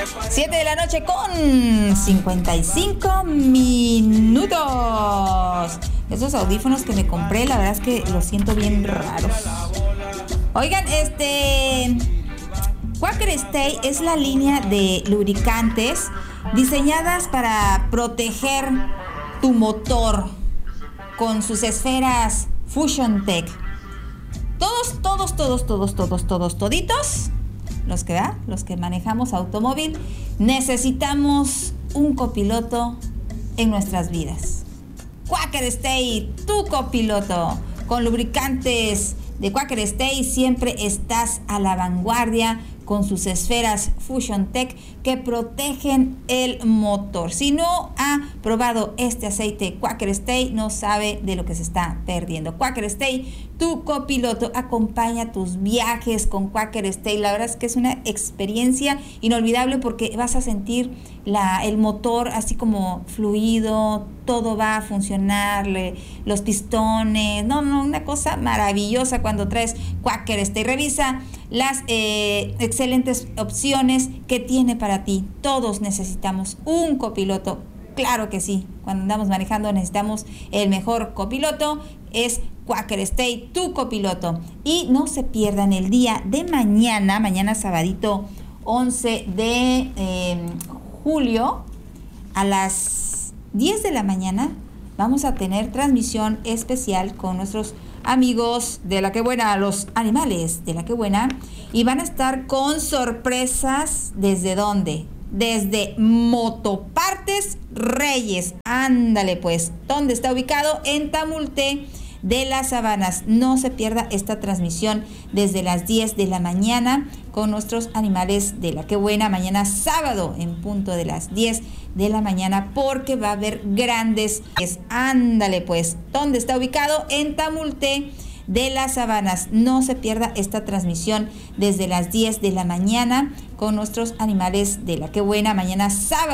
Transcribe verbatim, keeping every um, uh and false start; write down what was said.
siete de la noche con cincuenta y cinco minutos. Esos audífonos que me compré, la verdad es que los siento bien raros. Oigan, este... Quaker Stay es la línea de lubricantes diseñadas para proteger tu motor con sus esferas Fusion Tech. Todos, todos, todos, todos, todos, todos, toditos, los que, ¿verdad? Los que manejamos automóvil, necesitamos un copiloto en nuestras vidas. Quaker Stay, tu copiloto. Con lubricantes de Quaker Stay siempre estás a la vanguardia con sus esferas Fusion Tech que protegen el motor. Si no ha probado este aceite Quaker Stay, no sabe de lo que se está perdiendo. Quaker Stay, tu copiloto, acompaña tus viajes con Quaker Stay. La verdad es que es una experiencia inolvidable porque vas a sentir la, el motor así como fluido, todo va a funcionar, le, los pistones, no, no, una cosa maravillosa cuando traes Quaker Stay. Revisa las eh, excelentes opciones que tiene para ti. Todos necesitamos un copiloto, claro que sí. Cuando andamos manejando necesitamos el mejor copiloto, es Quaker Stay, tu copiloto. Y no se pierdan el día de mañana, mañana sabadito once de eh, julio, a las diez de la mañana vamos a tener transmisión especial con nuestros amigos de La Que Buena, los animales de La Que Buena, y van a estar con sorpresas. ¿Desde dónde? Desde Motopartes Reyes. Ándale pues, ¿dónde está ubicado? En Tamulte de las Sabanas. No se pierda esta transmisión desde las diez de la mañana con nuestros animales de La Que Buena, mañana sábado en punto de las diez de la mañana, porque va a haber grandes... Ándale pues, ¿dónde está ubicado? En Tamulte de las Sabanas. No se pierda esta transmisión desde las diez de la mañana con nuestros animales de La Que Buena, mañana sábado.